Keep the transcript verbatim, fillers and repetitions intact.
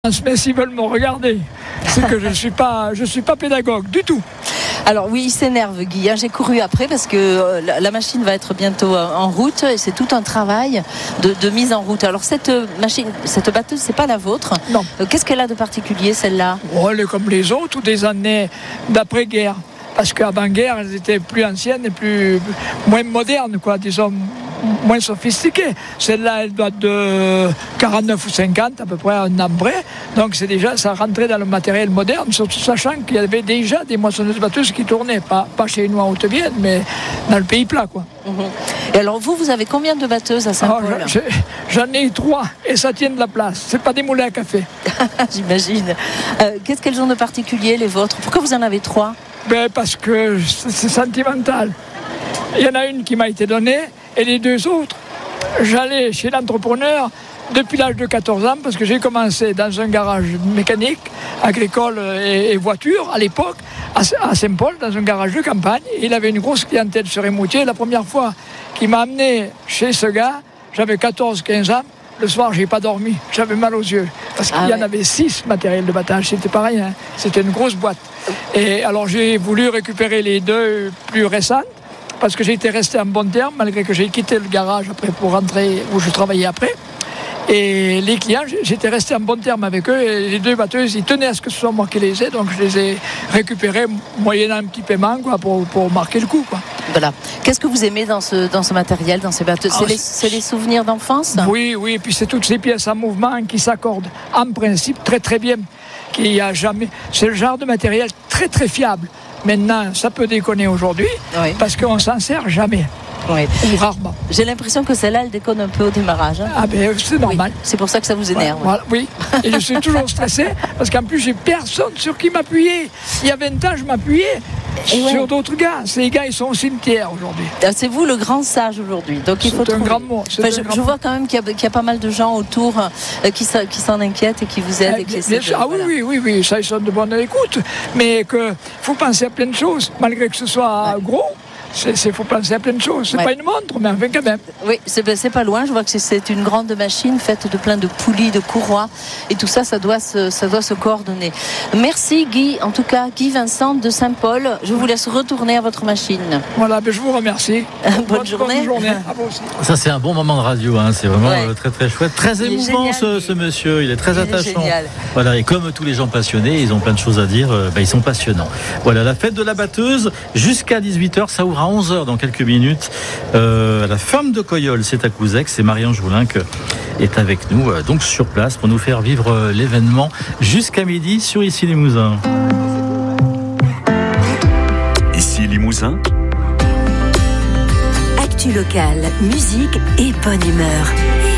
Mais s'ils veulent me regarder, c'est que je ne suis pas, je suis pas pédagogue du tout. Alors oui, il s'énerve Guy, hein. J'ai couru après parce que euh, la, la machine va être bientôt euh, en route et c'est tout un travail de, de mise en route. Alors cette euh, machine, cette batteuse, c'est pas la vôtre. Non. Euh, qu'est-ce qu'elle a de particulier celle-là? Oh, elle est comme les autres, ou des années d'après-guerre. Parce qu'avant-guerre, elles étaient plus anciennes et plus, moins modernes, quoi, disons, moins sophistiquées. Celle-là, elle doit être de quarante-neuf ou cinquante, à peu près un an près. Donc c'est déjà, ça rentrait dans le matériel moderne, surtout sachant qu'il y avait déjà des moissonneuses-batteuses qui tournaient, pas, pas chez nous en Haute-Vienne, mais dans le pays plat, quoi. Mmh. Et alors vous, vous avez combien de batteuses à Saint-Paul? Oh, j'en ai trois, et ça tient de la place. C'est pas des moulins à café. J'imagine. Euh, qu'est-ce qu'elles ont de particulier, les vôtres? Pourquoi vous en avez trois? Ben parce que c'est sentimental. Il y en a une qui m'a été donnée et les deux autres, j'allais chez l'entrepreneur depuis l'âge de quatorze ans parce que j'ai commencé dans un garage mécanique, agricole et, et voiture à l'époque à Saint-Paul, dans un garage de campagne. Il avait une grosse clientèle sur Émoutier. La première fois qu'il m'a amené chez ce gars, j'avais quatorze quinze ans. Le soir, j'ai pas dormi. J'avais mal aux yeux. Parce qu'il ah y ouais. en avait six matériels de battage. C'était pas rien. C'était une grosse boîte. Et alors, j'ai voulu récupérer les deux plus récentes. Parce que j'étais resté en bon terme, malgré que j'ai quitté le garage après pour rentrer où je travaillais après. Et les clients, j'étais resté en bon terme avec eux. Et les deux batteuses, ils tenaient à ce que ce soit moi qui les ai. Donc, je les ai récupérés moyennant un petit paiement, quoi, pour, pour marquer le coup, quoi. Voilà. Qu'est-ce que vous aimez dans ce, dans ce matériel, dans ces batteuses? C'est, oh, les, c'est les souvenirs d'enfance? Oui, oui. Et puis c'est toutes ces pièces en mouvement qui s'accordent en principe très très bien. Qu'il y a jamais. C'est le genre de matériel très très fiable. Maintenant, ça peut déconner aujourd'hui, oui. parce qu'on s'en sert jamais. Oui. Ou rarement. J'ai l'impression que celle-là, elle déconne un peu au démarrage. Hein. Ah ben c'est normal. Oui. C'est pour ça que ça vous énerve. Voilà, voilà, oui. Et je suis toujours stressé parce qu'en plus j'ai personne sur qui m'appuyer. Il y a vingt ans, je m'appuyais et sur ouais. d'autres gars. Ces gars, ils sont au cimetière aujourd'hui. C'est vous le grand sage aujourd'hui. Donc il faut c'est un trouver. grand mot. Enfin, je, grand je vois quand même qu'il y, a, qu'il y a pas mal de gens autour euh, qui, qui s'en inquiètent et qui vous aident. Eh, et qui bien, bien, de, ah voilà. oui, oui, oui, oui, ça ils sont de bonne écoute. Mais qu'il faut penser à plein de choses, malgré que ce soit ouais. gros. Il faut penser à plein de choses. C'est ouais. pas une montre, mais enfin quand même. Oui, c'est, c'est pas loin. Je vois que c'est, c'est une grande machine faite de plein de poulies, de courroies. Et tout ça, ça doit se, ça doit se coordonner. Merci Guy, en tout cas, Guy Vincent de Saint-Paul. Je vous laisse retourner à votre machine. Voilà, ben je vous remercie. bonne, bonne journée. Bonne journée. À vous aussi. Ça, c'est un bon moment de radio. Hein. C'est vraiment ouais. très, très chouette. Très il émouvant, ce, ce monsieur. Il est très il attachant. Est voilà, et comme tous les gens passionnés, ils ont plein de choses à dire. Ben, ils sont passionnants. Voilà, la fête de la batteuse, jusqu'à dix-huit heures. Ça ouvre à onze heures dans quelques minutes euh, à la ferme de Coyol, c'est à Couzec. C'est Marianne Joulin qui est avec nous euh, donc sur place pour nous faire vivre euh, l'événement jusqu'à midi sur Ici Limousin. Ici Limousin. Actu locale, musique et bonne humeur.